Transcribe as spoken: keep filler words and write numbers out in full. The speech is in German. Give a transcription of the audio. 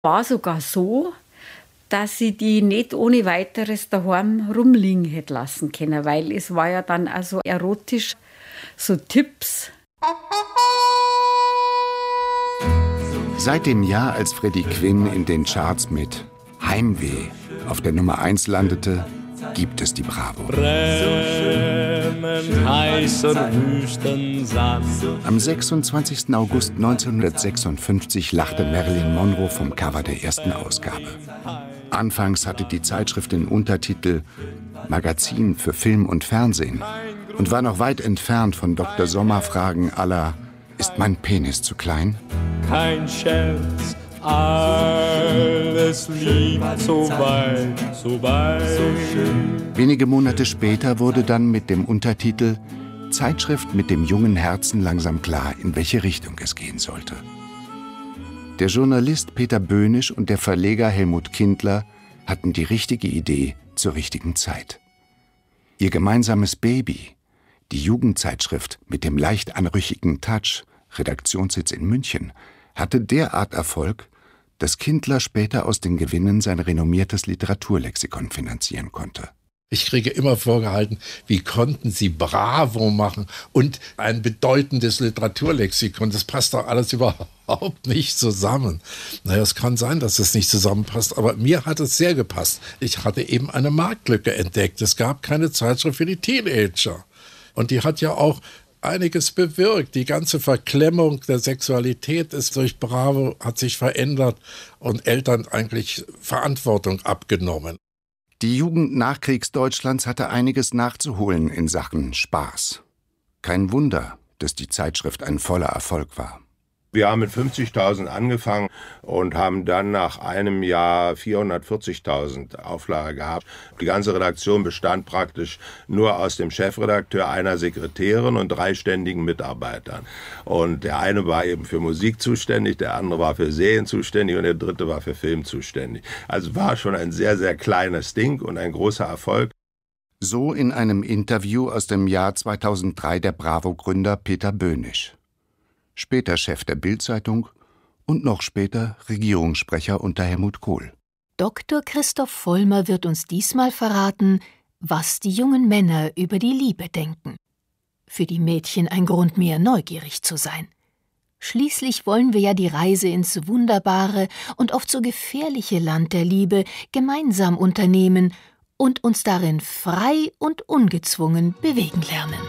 War sogar so, dass sie die nicht ohne weiteres daheim rumliegen hätte lassen können, weil es war ja dann also erotisch, so Tipps. Seit dem Jahr, als Freddie Quinn in den Charts mit Heimweh auf der Nummer eins landete, gibt es die Bravo. Am sechsundzwanzigsten August neunzehnhundertsechsundfünfzig lachte Marilyn Monroe vom Cover der ersten Ausgabe. Anfangs hatte die Zeitschrift den Untertitel Magazin für Film und Fernsehen und war noch weit entfernt von Doktor Sommer-Fragen à la Ist mein Penis zu klein? Kein Scherz, alles liegt so weit, so weit. Wenige Monate später wurde dann mit dem Untertitel Zeitschrift mit dem jungen Herzen langsam klar, in welche Richtung es gehen sollte. Der Journalist Peter Böhnisch und der Verleger Helmut Kindler hatten die richtige Idee zur richtigen Zeit. Ihr gemeinsames Baby, die Jugendzeitschrift mit dem leicht anrüchigen Touch, Redaktionssitz in München, hatte derart Erfolg, dass Kindler später aus den Gewinnen sein renommiertes Literaturlexikon finanzieren konnte. Ich kriege immer vorgehalten, wie konnten Sie Bravo machen und ein bedeutendes Literaturlexikon. Das passt doch alles überhaupt nicht zusammen. Naja, es kann sein, dass es nicht zusammenpasst, aber mir hat es sehr gepasst. Ich hatte eben eine Marktlücke entdeckt. Es gab keine Zeitschrift für die Teenager. Und die hat ja auch einiges bewirkt. Die ganze Verklemmung der Sexualität ist durch Bravo, hat sich verändert und Eltern eigentlich Verantwortung abgenommen. Die Jugend Nachkriegsdeutschlands hatte einiges nachzuholen in Sachen Spaß. Kein Wunder, dass die Zeitschrift ein voller Erfolg war. Wir haben mit fünfzigtausend angefangen und haben dann nach einem Jahr vierhundertvierzigtausend Auflage gehabt. Die ganze Redaktion bestand praktisch nur aus dem Chefredakteur, einer Sekretärin und drei ständigen Mitarbeitern. Und der eine war eben für Musik zuständig, der andere war für Serien zuständig und der dritte war für Film zuständig. Also war schon ein sehr, sehr kleines Ding und ein großer Erfolg. So in einem Interview aus dem Jahr zweitausenddrei der Bravo-Gründer Peter Böhnisch. Später Chef der Bild-Zeitung und noch später Regierungssprecher unter Helmut Kohl. Doktor Christoph Vollmer wird uns diesmal verraten, was die jungen Männer über die Liebe denken. Für die Mädchen ein Grund mehr, neugierig zu sein. Schließlich wollen wir ja die Reise ins wunderbare und oft so gefährliche Land der Liebe gemeinsam unternehmen und uns darin frei und ungezwungen bewegen lernen.